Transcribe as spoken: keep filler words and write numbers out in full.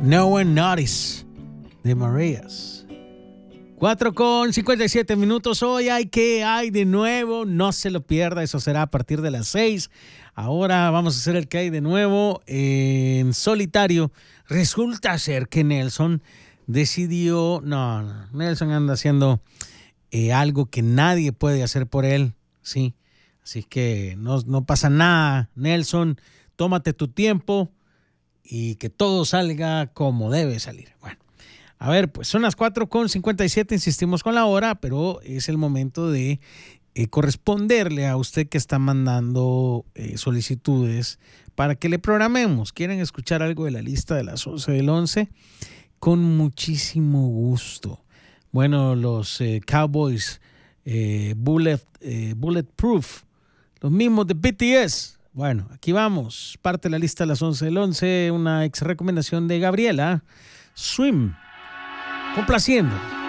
No One Notice de Marias. cuatro con cincuenta y siete minutos. Hoy hay que hay de nuevo. No se lo pierda. Eso será a partir de las seis. Ahora vamos a hacer el que hay de nuevo en solitario. Resulta ser que Nelson decidió... No, no. Nelson anda haciendo eh, algo que nadie puede hacer por él. Sí. Así que no, no pasa nada. Nelson, tómate tu tiempo y que todo salga como debe salir. Bueno. A ver, pues son las cuatro con cincuenta y siete, insistimos con la hora, pero es el momento de eh, corresponderle a usted que está mandando eh, solicitudes para que le programemos. ¿Quieren escuchar algo de la lista de las once del once? Con muchísimo gusto. Bueno, los eh, Cowboys, eh, Bullet, eh, Bulletproof, los mismos de B T S. Bueno, aquí vamos. Parte de la lista de las once del once, una ex recomendación de Gabriela, Swim. Complaciendo.